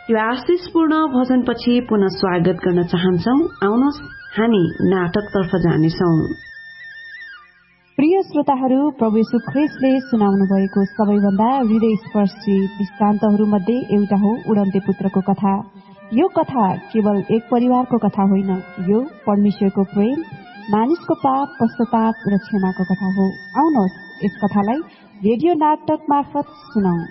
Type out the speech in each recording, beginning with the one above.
यो आशिषपूर्ण भजनपछि पुनः स्वागत गर्न चाहन्छौ। आउनुहोस् हामी नाटकतर्फ जानेछौं। प्रिय श्रोताहरू, प्रभु येशू ख्रीष्टले सुनाउनु भएको सबैभन्दा हृदयस्पर्शी दृष्टान्तहरूमध्ये एउटा हो उडन्ते पुत्रको कथा। यो कथा केवल एक परिवारको कथा होइन, यो परमेश्वरको प्रेम, मानिसको पाप, पश्चाताप र क्षमाको कथा हो। आउनुहोस् यस कथालाई रेडियो नाटक मार्फत सुनाऊ।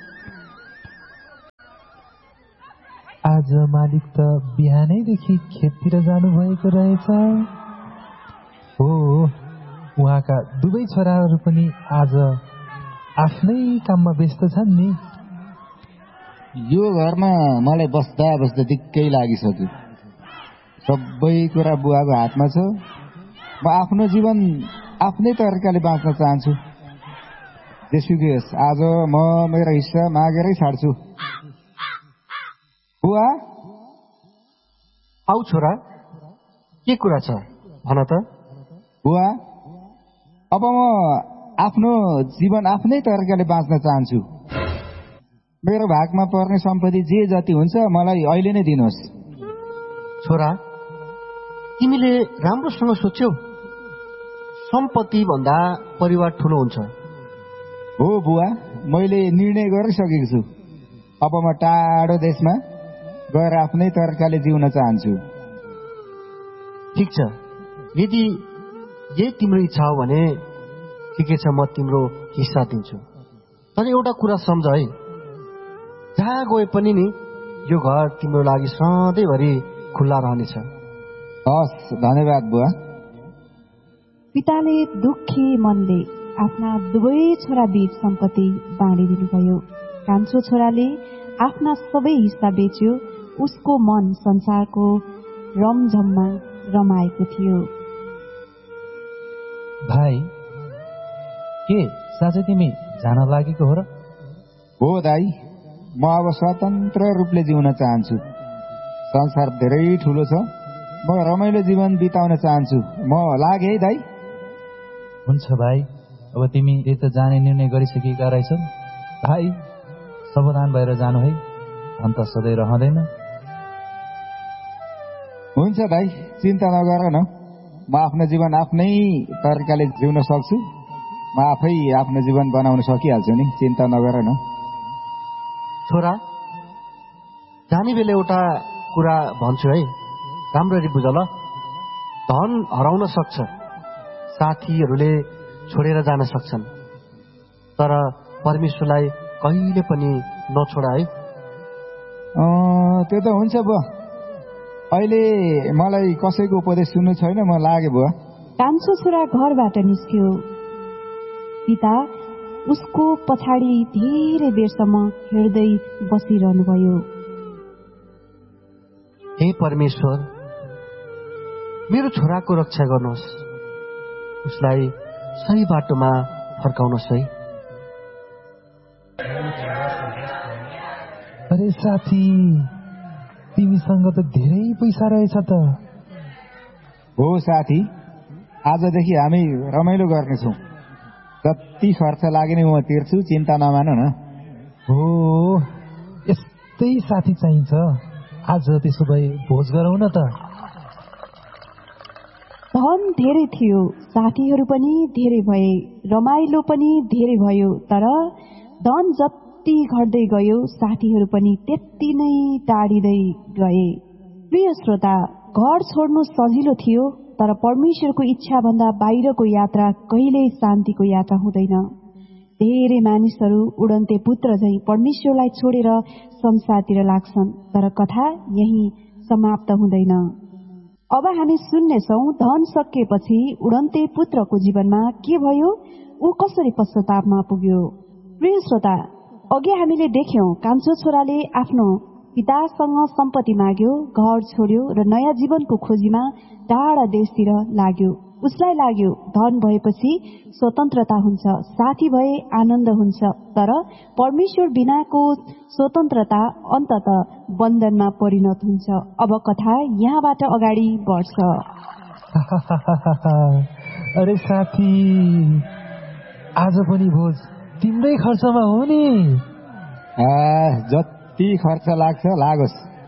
आज मालिक त बिहानैदेखि खेततिर जानुभएको रहेछ। हो, उहाँका दुवै छोराहरू पनि आज आफ्नै काममा व्यस्त छन् नि। यो घरमा मलाई बस्दा बस्दा दिक्कै लागिसक्यो। सबै कुरा बुवाको हातमा छ। म आफ्नो जीवन आफ्नै तरिकाले बाँच्न चाहन्छु। जेसुकै होस्, आज म मेरो हिस्सा मागेरै छाड्छु। बुवा, आऊ छोरा, के कुरा छ भन त। बुवा, अब म आफ्नो जीवन आफ्नै तरिकाले बाँच्न चाहन्छु। मेरो भागमा पर्ने सम्पत्ति जे जति हुन्छ मलाई अहिले नै दिनुहोस्। छोरा, तिमीले राम्रोसँग सोच्यौ। सम्पत्ति भन्दा परिवार ठुलो हुन्छ। हो बुवा, मैले निर्णय गरिसकेको छु। अब म टाढो देशमा गएर आफ्नै तरिकाले जिउन चाहन्छु। ठिक छ, यदि यही तिम्रो इच्छा हो भने ठिकै छ, म तिम्रो हिस्सा दिन्छु। तर एउटा कुरा सम्झ है, जहाँ गए पनि नि यो घर तिम्रो लागि सधैँभरि खुल्ला रहनेछ। हस्, धन्यवाद बुवा। पिताले दुखी मनले आफ्ना दुवै छोरा बीच सम्पत्ति बाँडिदिनुभयो। कान्छो छोराले आफ्ना सबै हिस्सा बेच्यो। उसको मन संसारको रमझममा रमाएको थियो। भाइ, के साँच्चै तिमी जान लागेको हो र? हो दाई, म अब स्वतन्त्र रूपले जिउन चाहन्छु। संसार धेरै ठुलो छ, म रमाइलो जीवन बिताउन चाहन्छु। म लागे है दाई। हुन्छ भाइ, अब तिमीले त जाने निर्णय गरिसकेका रहेछौ। भाइ, सावधान भएर जानु है, अन्त सधैँ रहँदैन। हुन्छ दाई, चिन्ता नगर न। म आफ्नो जीवन आफ्नै तरिकाले जिउन सक्छु। म आफै आफ्नो जीवन बनाउन सकिहाल्छु नि, चिन्ता नगर न। छोरा, जाने बेला एउटा कुरा भन्छु है, राम्ररी बुझ ल। धन हराउन सक्छ, साथीहरूले छोडेर जान सक्छन्, तर परमेश्वरलाई कहिले पनि नछोडा है। त्यो त हुन्छ बुवा। अहिले मलाई कसैको उपदेश सुन्नु छैन, म लागे बुवा। कान्छो छोरा घरबाट निस्क्यो। पिता उसको पछाडि धेरै बेरसम्म हिँड्दै बसिरहनुभयो। हे परमेश्वर, मेरो छोराको रक्षा गर्नुहोस्, उसलाई सही बाटोमा फर्काउनुहोस् है। अरे साथी, तिमीसँग त धेरै पैसा रहेछ त। हो साथी, आजदेखि हामी रमाइलो गर्नेछौँ। जति खर्च लागे नि म तिर्छु, चिन्ता नमान न। हो, यस्तै साथी चाहिन्छ। आज त्यसो भए भोज गरौँ न त। धन धेरै थियो, साथीहरू पनि धेरै भए, रमाइलो पनि धेरै भयो। तर धन जति घट्दै गयो, साथीहरू पनि त्यति नै टाढिँदै गए। प्रिय श्रोता, घर छोड्नु सजिलो थियो, तर परमेश्वरको इच्छा भन्दा बाहिरको यात्रा कहिल्यै शान्तिको यात्रा हुँदैन। धेरै मानिसहरू उडन्ते पुत्र झै परमेश्वरलाई छोडेर संसारतिर लाग्छन्, तर कथा यही समाप्त हुँदैन। अब हामी सुन्नेछौँ, धन सकिएपछि उडन्ते पुत्रको जीवनमा के भयो, ऊ कसरी पश्चातापमा पुग्यो। प्रिय श्रोता, अघि हामीले देख्यौं कान्छो छोराले आफ्नो पितासँग सम्पत्ति माग्यो, घर छोड्यो र नयाँ जीवनको खोजीमा टाढा देशतिर लाग्यो। उसलाई लाग्यो धन भएपछि स्वतन्त्रता हुन्छ, साथी भए आनन्द हुन्छ, तर परमेश्वर बिनाको स्वतन्त्रता अन्ततः बन्धनमा परिणत हुन्छ। अब कथा यहाँबाट अगाडि बढ्छ। अरे साथी, आज पनि भोज तिम्रै खर्चमा हो नि। जति खर्च लाग्छ लागोस्,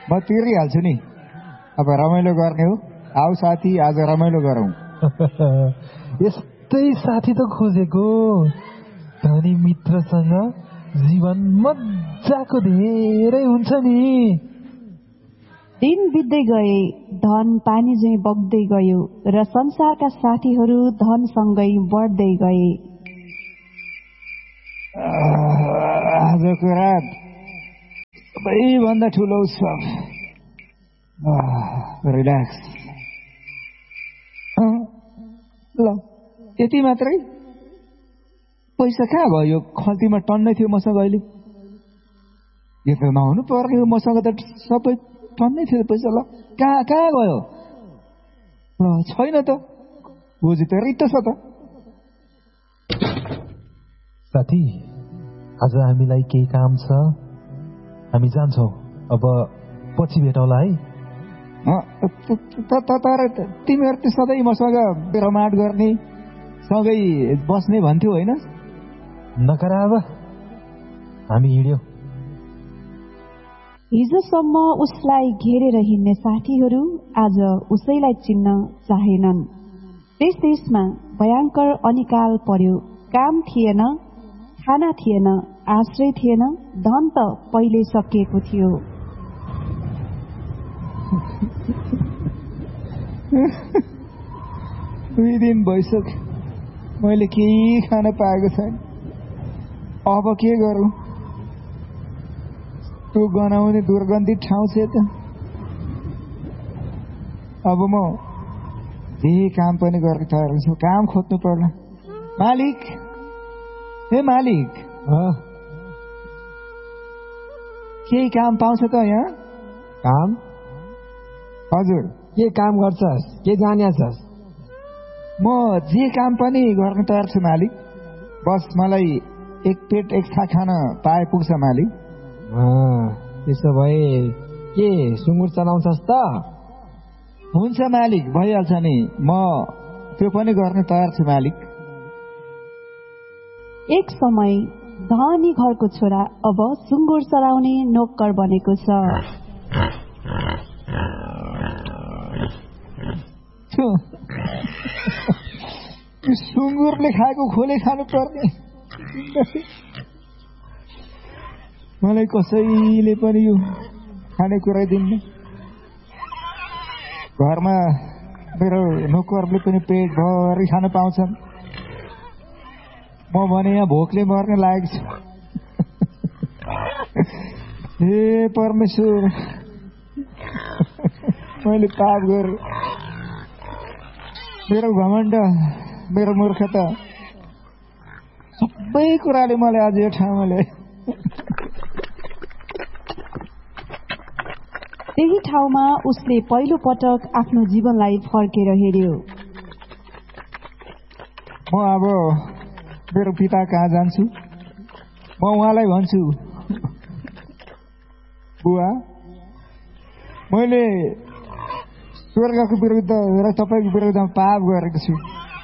म तिरिहाल्छु नि। अब रमाइलो गर्ने हो। आऊ साथी, आज रमाइलो गरौँ। यस्तै साथी त खोजेको। धनी मित्रसँग जीवन मजाको धेरै हुन्छ नि। दिन बित्दै गए, धन पानी झैं बग्दै गयो र संसारका साथीहरू धनसँगै बढ्दै गए। आजको रात सबैभन्दा ठुलो उत्सव। रिल्याक्स। ल यति मात्रै? पैसा कहाँ गयो? खल्तीमा टन्नै थियो मसँग अहिले। यो त नहुनु पर्ने हो, मसँग त सबै टन्नै थियो पैसा। ल कहाँ कहाँ गयो? छैन त। बोजू त रित्त छ त। साथी, आज हामीलाई केही काम छ, हामी जान्छौँ। अब पछि भेटौँला है। तर तिमीहरू त सधैँ मसँग रमाट गर्ने, सँगै बस्ने भन्थ्यौ होइन? नकरा अब हामी हिँड्यौँ। हिजोसम्म उसलाई घेरेर हिँड्ने साथीहरू आज उसैलाई चिन्न चाहेनन्। देश देशमा भयंकर अनिकाल पर्यो। काम थिएन, खाना थिएन, आश्रय थिएन, धन त पहिले सकिएको थियो। दुई दिन भइसक्यो मैले केही खान पाएको छैन। अब के गरौँ? त्यो गनाउने दुर्गन्धित ठाउँ छ त। अब म जे काम पनि गर्ने तयार छु। काम खोज्नु पर्ला। मालिक, हे मालिक, केही काम पाउँछ त यहाँ? काम? हजुर। के काम गर्छस्? के जानेछस्? म जे काम पनि गर्न तयार छु मालिक। बस मलाई एक पेट एक छाक खान पाए पुग्छ मालिक। त्यसो भए के सुँगुर चलाउँछस् त? हुन्छ मालिक, भइहाल्छ नि। म त्यो पनि गर्न तयार छु मालिक। एक समय धनी घरको छोरा अब सुँगुर चलाउने नोकर बनेको छ। सुँगुरले खाएको खोले खानु पर्ने। मलाई कसैले पनि यो खानेकुरा दिन्न। घरमा मेरो नोकरले पनि पेट भरि खान पाउँछन्। म भने यहाँ भोकले मर्ने लागेको छु। हे परमेश्वर, मैले पाप गरेँ। मेरो घमण्ड, मेरो मूर्खता, सबै कुराले मलाई आज यो ठाउँमा ल्याए। त्यही ठाउँमा उसले पहिलो पटक आफ्नो जीवनलाई फर्केर हेर्यो। म अब मेरो पिता कहाँ जान्छु। म उहाँलाई भन्छु, बुवा, मैले स्वर्गको विरुद्ध र तपाईँको विरुद्धमा पाप गरेको छु।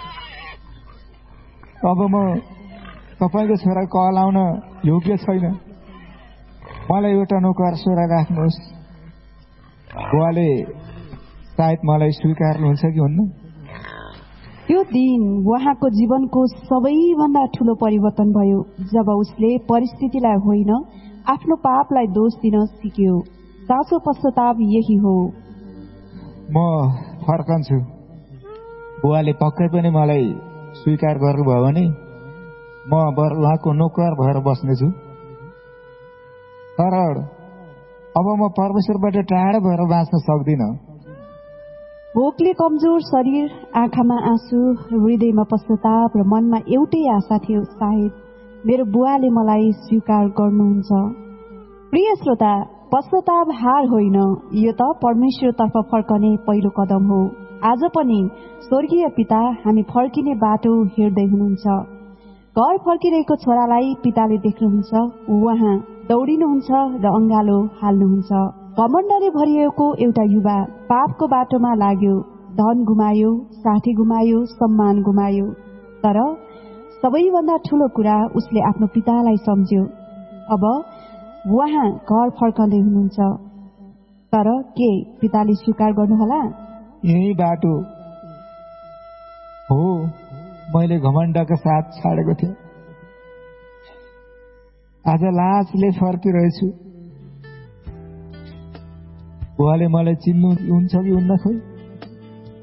अब म तपाईँको छोरा कहलाउन योग्य छैन। मलाई एउटा नोकर छोरा राख्नुहोस्। बुवाले सायद मलाई स्वीकार्नुहुन्छ कि हुन्न। त्यो दिन उहाँको जीवनको सबैभन्दा ठूलो परिवर्तन भयो जब उसले परिस्थितिलाई होइन, आफ्नो पापलाई दोष दिन सिक्यो। साँचो पश्चाताप यही हो। म फर्कन्छु। बुवाले पक्कै पनि मलाई स्वीकार गर्नुभयो भने म बरु उहाँको नोकर भएर बस्नेछु। तर अब म परमेश्वरबाट टाढा भएर बाँच्न सक्दिन। भोकले कमजोर शरीर, आँखामा आँसु, हृदयमा पश्चाताप र मनमा एउटै आशा थियो, सायद मेरो बुवाले मलाई स्वीकार गर्नुहुन्छ। प्रिय श्रोता, पश्चाताप हार होइन, यो त परमेश्वरतर्फ फर्कने पहिलो कदम हो। आज पनि स्वर्गीय पिता हामी फर्किने बाटो हेर्दै हुनुहुन्छ। घर फर्किरहेको छोरालाई पिताले देख्नुहुन्छ। उहाँ दौडिनुहुन्छ र अङ्गालो हाल्नुहुन्छ। घमण्डले भरिएको एउटा युवा पापको बाटोमा लाग्यो। धन गुमायो, साथी गुमायो, सम्मान गुमायो। तर सबैभन्दा ठूलो कुरा उसले आफ्नो पितालाई सम्झ्यो। अब उहाँ घर फर्कँदै हुनुहुन्छ। तर के पिताले स्वीकार गर्नुहोला? यही बाटो हो मैले घमण्डका साथ छाडेको थिएँ। आज लासले फर्किरहेछु। उहाँले मलाई चिन्नुहुन्छ कि हुन्न खोइ?